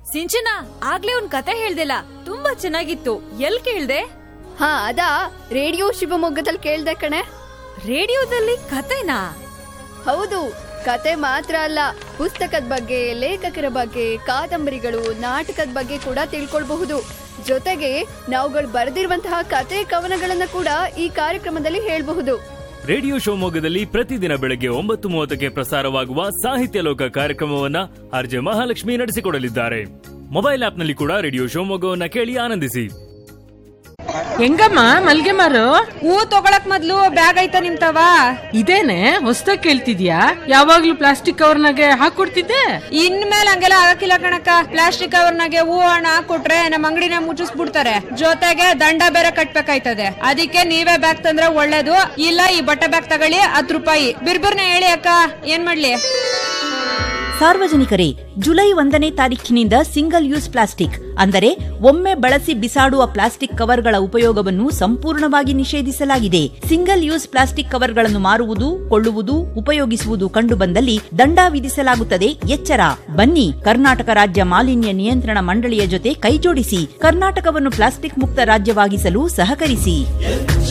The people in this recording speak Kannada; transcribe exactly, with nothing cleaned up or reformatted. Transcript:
ಸಿಂಚನ, ಆಗ್ಲೇ ಒಂದ್ ಕತೆ ಹೇಳ್ದಿಲ್ಲ, ತುಂಬಾ ಚೆನ್ನಾಗಿತ್ತು. ಎಲ್ ಕೇಳ್ದೆ? ಹಾ ಅದಾ ರೇಡಿಯೋ ಶಿವಮೊಗ್ಗದಲ್ಲಿ ಕೇಳ್ದೆ ಕಣೆ. ರೇಡಿಯೋದಲ್ಲಿ ಕತೆನಾ? ಹೌದು, ಕತೆ ಮಾತ್ರ ಅಲ್ಲ, ಪುಸ್ತಕದ ಬಗ್ಗೆ, ಲೇಖಕರ ಬಗ್ಗೆ, ಕಾದಂಬರಿಗಳು, ನಾಟಕದ ಬಗ್ಗೆ ಕೂಡ ತಿಳ್ಕೊಳ್ಬಹುದು. ಜೊತೆಗೆ ನಾವುಗಳು ಬರೆದಿರುವಂತಹ ಕತೆ ಕವನಗಳನ್ನ ಕೂಡ ಈ ಕಾರ್ಯಕ್ರಮದಲ್ಲಿ ಹೇಳ್ಬಹುದು. ರೇಡಿಯೋ ಶಿವಮೊಗ್ಗದಲ್ಲಿ ಪ್ರತಿದಿನ ಬೆಳಗ್ಗೆ ಒಂಬತ್ತು ಮೂವತ್ತಕ್ಕೆ ಪ್ರಸಾರವಾಗುವ ಸಾಹಿತ್ಯ ಲೋಕ ಕಾರ್ಯಕ್ರಮವನ್ನ ಆರ್ಜೆ ಮಹಾಲಕ್ಷ್ಮಿ ನಡೆಸಿಕೊಡಲಿದ್ದಾರೆ. ಮೊಬೈಲ್ ಆಪ್ನಲ್ಲಿ ಕೂಡ ರೇಡಿಯೋ ಶಿವಮೊಗ್ಗವನ್ನ ಕೇಳಿ ಆನಂದಿಸಿ. ಹೆಂಗಮ್ಮ ಮಲ್ಗೆ ಮಾರು? ಹೂ ತಗೊಳಕ್ ಮೊದ್ಲು ಬ್ಯಾಗ್ ಐತ ನಿಮ್ತವ? ಇದೇನೆ ಹೊಸ್ದಾಗ್ ಕೇಳ್ತಿದ್ಯಾ? ಯಾವಾಗ್ಲೂ ಪ್ಲಾಸ್ಟಿಕ್ ಕವರ್ನಾಗೆ ಹಾಕೊಡ್ತಿದ್ದೆ. ಇನ್ಮೇಲೆ ಹಂಗೆಲ್ಲ ಆಗಕ್ಕಿಲ್ಲ ಕಣಕ್ಕ. ಪ್ಲಾಸ್ಟಿಕ್ ಕವರ್ನಾಗೆ ಹೂ ಹಣ ಹಾಕೊಟ್ರೆ ನಮ್ ಅಂಗಡಿನ ಮುಚ್ಚಿಸ್ಬಿಡ್ತಾರೆ, ಜೊತೆಗೆ ದಂಡ ಬೇರೆ ಕಟ್ಬೇಕಾಯ್ತದೆ. ಅದಕ್ಕೆ ನೀವೇ ಬ್ಯಾಗ್ ತಂದ್ರೆ ಒಳ್ಳೇದು. ಇಲ್ಲ ಈ ಬಟ್ಟೆ ಬ್ಯಾಗ್ ತಗೊಳ್ಳಿ, ಹತ್ತು ರೂಪಾಯಿ. ಬಿರ್ಬಿರ್ನ ಹೇಳಿ ಅಕ್ಕ, ಏನ್ ಮಾಡ್ಲಿ? ಸಾರ್ವಜನಿಕರೇ, ಜುಲೈ ಒಂದನೇ ತಾರೀಖಿನಿಂದ ಸಿಂಗಲ್ ಯೂಸ್ ಪ್ಲಾಸ್ಟಿಕ್ ಅಂದರೆ ಒಮ್ಮೆ ಬಳಸಿ ಬಿಸಾಡುವ ಪ್ಲಾಸ್ಟಿಕ್ ಕವರ್ಗಳ ಉಪಯೋಗವನ್ನು ಸಂಪೂರ್ಣವಾಗಿ ನಿಷೇಧಿಸಲಾಗಿದೆ. ಸಿಂಗಲ್ ಯೂಸ್ ಪ್ಲಾಸ್ಟಿಕ್ ಕವರ್ಗಳನ್ನು ಮಾರುವುದು, ಕೊಳ್ಳುವುದು, ಉಪಯೋಗಿಸುವುದು ಕಂಡುಬಂದಲ್ಲಿ ದಂಡ ವಿಧಿಸಲಾಗುತ್ತದೆ. ಎಚ್ಚರ! ಬನ್ನಿ, ಕರ್ನಾಟಕ ರಾಜ್ಯ ಮಾಲಿನ್ಯ ನಿಯಂತ್ರಣ ಮಂಡಳಿಯ ಜೊತೆ ಕೈಜೋಡಿಸಿ ಕರ್ನಾಟಕವನ್ನು ಪ್ಲಾಸ್ಟಿಕ್ ಮುಕ್ತ ರಾಜ್ಯವಾಗಿಸಲು ಸಹಕರಿಸಿ.